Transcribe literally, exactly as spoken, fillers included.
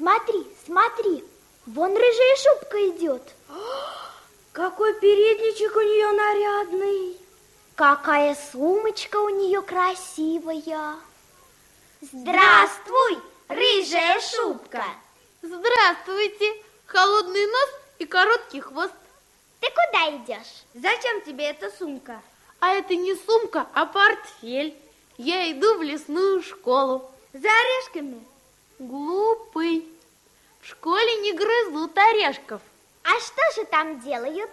Смотри, смотри, вон рыжая шубка идет. Какой передничек у нее нарядный. Какая сумочка у нее красивая. Здравствуй, рыжая шубка. Здравствуйте, холодный нос и короткий хвост. Ты куда идешь? Зачем тебе эта сумка? А это не сумка, а портфель. Я иду в лесную школу. За орешками? Глупый. В школе не грызут орешков. А что же там делают?